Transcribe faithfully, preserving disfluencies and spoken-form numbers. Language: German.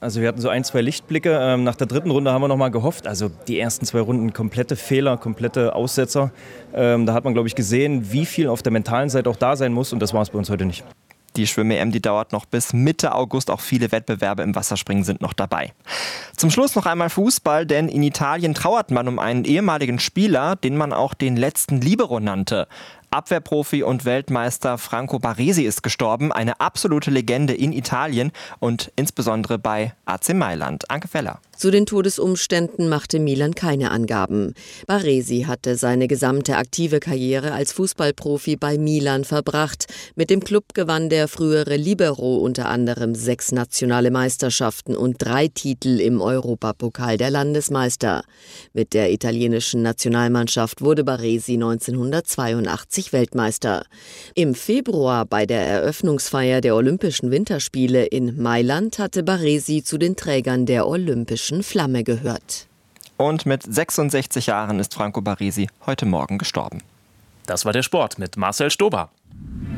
Also wir hatten so ein, zwei Lichtblicke. Ähm, nach der dritten Runde haben wir noch mal gehofft. Also die ersten zwei Runden komplette Fehler, komplette Aussetzer. Ähm, da hat man, glaube ich, gesehen, wie viel auf der mentalen Seite auch da sein muss. Und das war es bei uns heute nicht. Die Schwimm-E M, die dauert noch bis Mitte August. Auch viele Wettbewerbe im Wasserspringen sind noch dabei. Zum Schluss noch einmal Fußball, denn in Italien trauert man um einen ehemaligen Spieler, den man auch den letzten Libero nannte. Abwehrprofi und Weltmeister Franco Baresi ist gestorben. Eine absolute Legende in Italien und insbesondere bei A C Mailand. Anke Feller. Zu den Todesumständen machte Milan keine Angaben. Baresi hatte seine gesamte aktive Karriere als Fußballprofi bei Milan verbracht. Mit dem Klub gewann der frühere Libero unter anderem sechs nationale Meisterschaften und drei Titel im Europapokal der Landesmeister. Mit der italienischen Nationalmannschaft wurde Baresi neunzehnhundertzweiundachtzig Weltmeister. Im Februar bei der Eröffnungsfeier der Olympischen Winterspiele in Mailand hatte Baresi zu den Trägern der Olympischen Flamme gehört. Und mit sechsundsechzig Jahren ist Franco Baresi heute Morgen gestorben. Das war der Sport mit Marcel Stober.